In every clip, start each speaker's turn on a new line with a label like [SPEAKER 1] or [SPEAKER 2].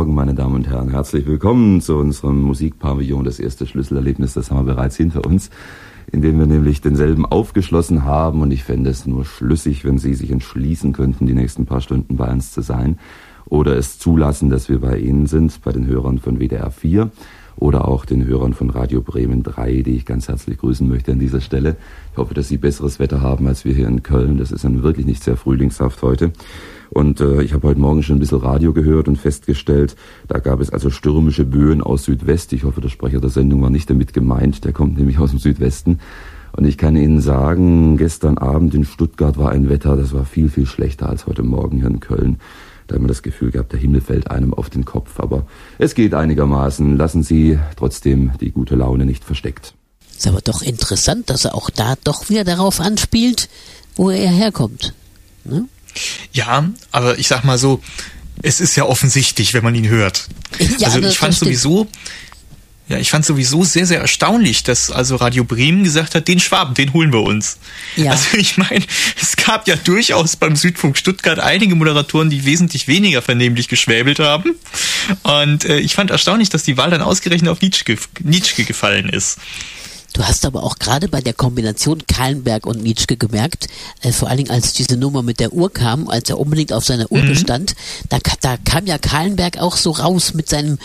[SPEAKER 1] Morgen, meine Damen und Herren. Herzlich willkommen zu unserem Musikpavillon. Das erste Schlüsselerlebnis, das haben wir bereits hinter uns, indem wir nämlich denselben aufgeschlossen haben. Und ich fände es nur schlüssig, wenn Sie sich entschließen könnten, die nächsten paar Stunden bei uns zu sein. Oder es zulassen, dass wir bei Ihnen sind, bei den Hörern von WDR 4 oder auch den Hörern von Radio Bremen 3, die ich ganz herzlich grüßen möchte an dieser Stelle. Ich hoffe, dass Sie besseres Wetter haben als wir hier in Köln. Das ist dann wirklich nicht sehr frühlingshaft heute. Und ich habe heute Morgen schon ein bisschen Radio gehört und festgestellt, da gab es also stürmische Böen aus Südwest. Ich hoffe, der Sprecher der Sendung war nicht damit gemeint, der kommt nämlich aus dem Südwesten. Und ich kann Ihnen sagen, gestern Abend in Stuttgart war ein Wetter, das war viel, viel schlechter als heute Morgen hier in Köln. Da haben wir das Gefühl gehabt, der Himmel fällt einem auf den Kopf. Aber es geht einigermaßen. Lassen Sie trotzdem die gute Laune nicht versteckt.
[SPEAKER 2] Ist aber doch interessant, dass er auch da doch wieder darauf anspielt, wo er herkommt. Ne?
[SPEAKER 3] Ja, aber ich sag mal so, es ist ja offensichtlich, wenn man ihn hört.
[SPEAKER 2] Ja,
[SPEAKER 3] also ich fand sowieso sehr, sehr erstaunlich, dass also Radio Bremen gesagt hat, den Schwaben, den holen wir uns. Ja. Also ich meine, es gab ja durchaus beim Südfunk Stuttgart einige Moderatoren, die wesentlich weniger vernehmlich geschwäbelt haben. Und ich fand erstaunlich, dass die Wahl dann ausgerechnet auf Nitschke gefallen ist.
[SPEAKER 2] Du hast aber auch gerade bei der Kombination Kahlenberg und Nitschke gemerkt, vor allen Dingen als diese Nummer mit der Uhr kam, als er unbedingt auf seiner Uhr bestand, da kam ja Kahlenberg auch so raus mit seinem,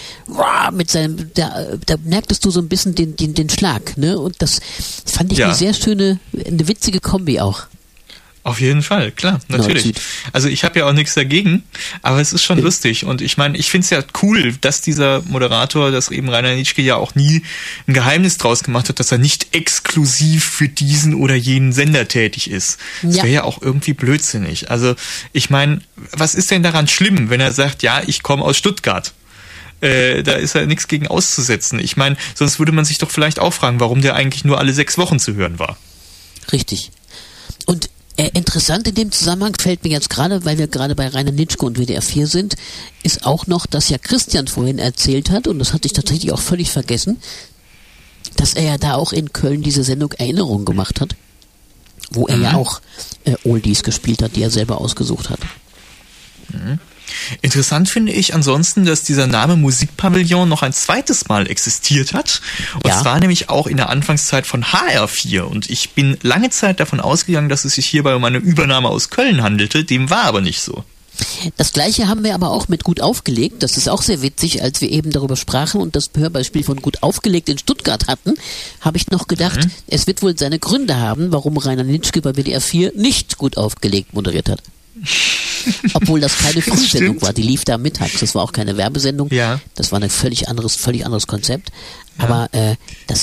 [SPEAKER 2] da merktest du so ein bisschen den Schlag, ne? Und das fand ich eine sehr schöne, eine witzige Kombi auch.
[SPEAKER 3] Auf jeden Fall, klar, natürlich. Also ich habe ja auch nichts dagegen, aber es ist schon lustig. Und ich meine, ich finde es ja cool, dass dieser Moderator, dass eben Rainer Nitschke ja auch nie ein Geheimnis draus gemacht hat, dass er nicht exklusiv für diesen oder jenen Sender tätig ist. Das wäre ja auch irgendwie blödsinnig. Also ich meine, was ist denn daran schlimm, wenn er sagt, ja, ich komme aus Stuttgart? Da ist ja nichts gegen auszusetzen. Ich meine, sonst würde man sich doch vielleicht auch fragen, warum der eigentlich nur alle 6 Wochen zu hören war.
[SPEAKER 2] Richtig. Und interessant in dem Zusammenhang fällt mir jetzt gerade, weil wir gerade bei Rainer Nitschke und WDR 4 sind, ist auch noch, dass ja Christian vorhin erzählt hat, und das hatte ich tatsächlich auch völlig vergessen, dass er ja da auch in Köln diese Sendung Erinnerung gemacht hat, wo er ja auch Oldies gespielt hat, die er selber ausgesucht hat.
[SPEAKER 3] Mhm. Interessant finde ich ansonsten, dass dieser Name Musikpavillon noch ein zweites Mal existiert hat. Und zwar nämlich auch in der Anfangszeit von HR4. Und ich bin lange Zeit davon ausgegangen, dass es sich hierbei um eine Übernahme aus Köln handelte. Dem war aber nicht so.
[SPEAKER 2] Das Gleiche haben wir aber auch mit Gut aufgelegt. Das ist auch sehr witzig, als wir eben darüber sprachen und das Hörbeispiel von Gut aufgelegt in Stuttgart hatten, habe ich noch gedacht, es wird wohl seine Gründe haben, warum Rainer Nitschke bei WDR 4 nicht Gut aufgelegt moderiert hat. Obwohl das keine Frühsendung war, die lief da mittags. Das war auch keine Werbesendung. Ja. Das war ein völlig anderes Konzept. Aber das